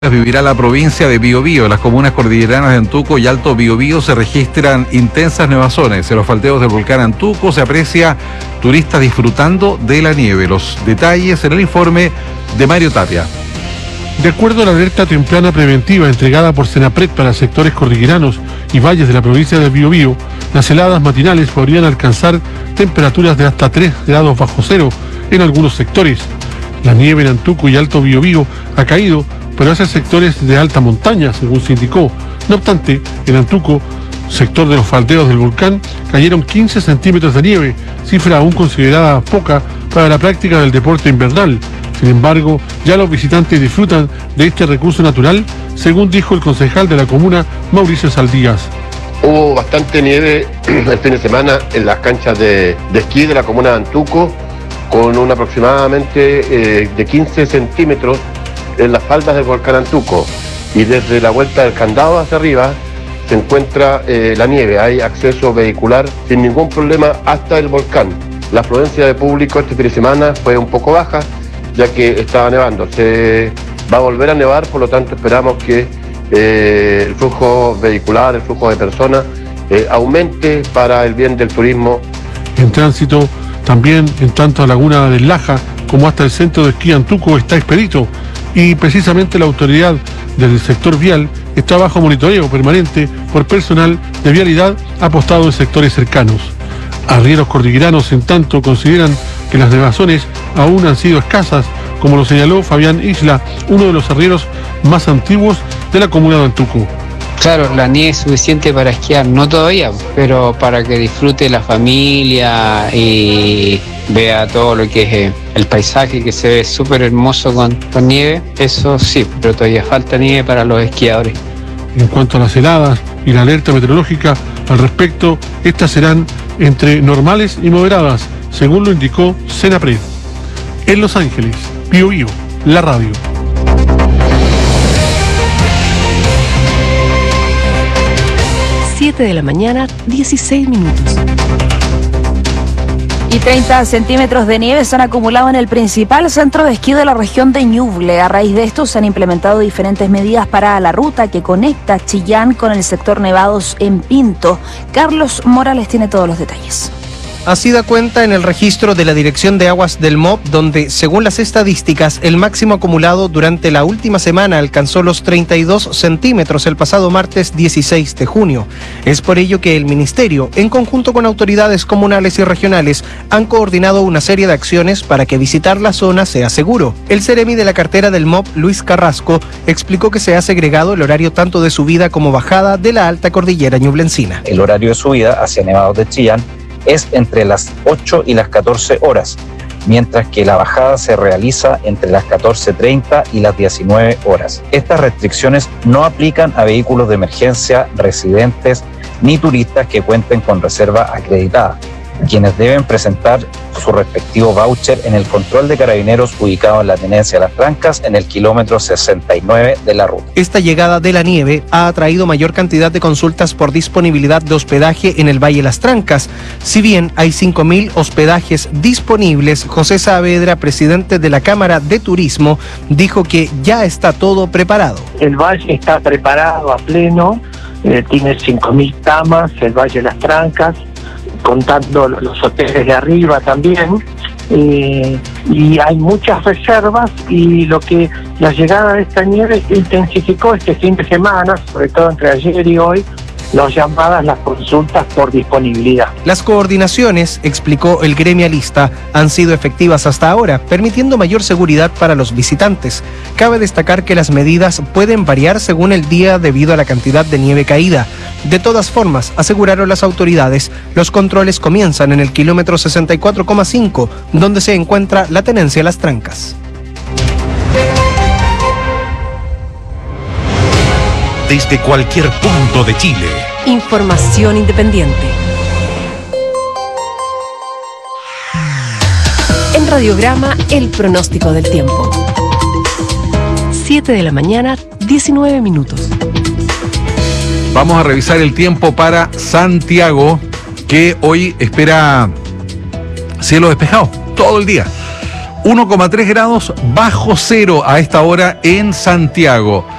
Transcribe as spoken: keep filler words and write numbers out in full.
Vivirá la provincia de Biobío. En las comunas cordilleranas de Antuco y Alto Biobío se registran intensas nevazones. En los faldeos del volcán Antuco se aprecia turistas disfrutando de la nieve. Los detalles en el informe de Mario Tapia. De acuerdo a la alerta temprana preventiva entregada por Senapred para sectores cordilleranos y valles de la provincia de Biobío, las heladas matinales podrían alcanzar temperaturas de hasta tres grados bajo cero en algunos sectores. La nieve en Antuco y Alto Biobío ha caído, pero hacia sectores de alta montaña, según se indicó. No obstante, en Antuco, sector de los faldeos del volcán, cayeron quince centímetros de nieve, cifra aún considerada poca para la práctica del deporte invernal. Sin embargo, ya los visitantes disfrutan de este recurso natural, según dijo el concejal de la comuna, Mauricio Saldías. Hubo bastante nieve el fin de semana en las canchas de, de esquí de la comuna de Antuco, con un aproximadamente eh, de quince centímetros en las faldas del volcán Antuco, y desde la vuelta del Candado hacia arriba se encuentra eh, la nieve. Hay acceso vehicular sin ningún problema hasta el volcán. La afluencia de público este fin de semana fue un poco baja, ya que estaba nevando. Se va a volver a nevar, por lo tanto esperamos que eh, el flujo vehicular, el flujo de personas eh, aumente para el bien del turismo. En tránsito también en tanto a Laguna del Laja como hasta el centro de esquí Antuco está expedito, y precisamente la autoridad del sector vial está bajo monitoreo permanente por personal de vialidad apostado en sectores cercanos. Arrieros cordilleranos, en tanto, consideran que las nevazones aún han sido escasas, como lo señaló Fabián Isla, uno de los arrieros más antiguos de la comuna de Antuco. Claro, la nieve es suficiente para esquiar, no todavía, pero para que disfrute la familia y vea todo lo que es eh, el paisaje, que se ve súper hermoso con, con nieve, eso sí, pero todavía falta nieve para los esquiadores. En cuanto a las heladas y la alerta meteorológica al respecto, estas serán entre normales y moderadas, según lo indicó Senapred. En Los Ángeles, Biobío, la radio. siete de la mañana, dieciséis minutos. Y treinta centímetros de nieve se han acumulado en el principal centro de esquí de la región de Ñuble. A raíz de esto se han implementado diferentes medidas para la ruta que conecta Chillán con el sector Nevados en Pinto. Carlos Morales tiene todos los detalles. Así da cuenta en el registro de la Dirección de Aguas del M O P, donde, según las estadísticas, el máximo acumulado durante la última semana alcanzó los treinta y dos centímetros el pasado martes dieciséis de junio. Es por ello que el Ministerio, en conjunto con autoridades comunales y regionales, han coordinado una serie de acciones para que visitar la zona sea seguro. El seremi de la cartera del M O P, Luis Carrasco, explicó que se ha segregado el horario tanto de subida como bajada de la alta cordillera ñublencina. El horario de subida hacia Nevados de Chillán es entre las ocho y las catorce horas, mientras que la bajada se realiza entre las catorce treinta y las diecinueve horas. Estas restricciones no aplican a vehículos de emergencia, residentes ni turistas que cuenten con reserva acreditada, quienes deben presentar su respectivo voucher en el control de carabineros ubicado en la tenencia de Las Trancas, en el kilómetro sesenta y nueve de la ruta. Esta llegada de la nieve ha atraído mayor cantidad de consultas por disponibilidad de hospedaje en el Valle Las Trancas. Si bien hay cinco mil hospedajes disponibles, José Saavedra, presidente de la Cámara de Turismo, dijo que ya está todo preparado. El valle está preparado a pleno, eh, tiene cinco mil camas, el Valle Las Trancas, contando los hoteles de arriba también, eh, y hay muchas reservas, y lo que la llegada de esta nieve intensificó este fin de semana, sobre todo entre ayer y hoy, las llamadas, las consultas por disponibilidad. Las coordinaciones, explicó el gremialista, han sido efectivas hasta ahora, permitiendo mayor seguridad para los visitantes. Cabe destacar que las medidas pueden variar según el día debido a la cantidad de nieve caída. De todas formas, aseguraron las autoridades, los controles comienzan en el kilómetro sesenta y cuatro coma cinco, donde se encuentra la tenencia Las Trancas. Desde cualquier punto de Chile. Información independiente. En Radiograma, el pronóstico del tiempo. siete de la mañana, diecinueve minutos. Vamos a revisar el tiempo para Santiago, que hoy espera cielo despejado todo el día. uno coma tres grados bajo cero a esta hora en Santiago.